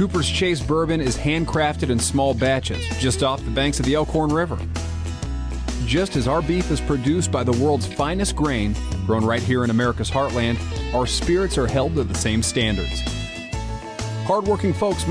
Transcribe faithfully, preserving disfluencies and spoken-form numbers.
Cooper's Chase bourbon is handcrafted in small batches just off the banks of the Elkhorn River. Just as our beef is produced by the world's finest grain, grown right here in America's heartland, our spirits are held to the same standards. Hardworking folks